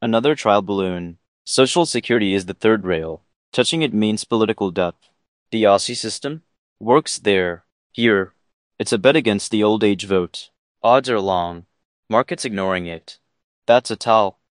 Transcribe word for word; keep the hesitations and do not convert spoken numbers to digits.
Another trial balloon. Social security is the third rail. Touching it means political death. The Aussie system works there. Here, it's a bet against the old age vote. Odds are long. Markets ignoring it. That's a towel.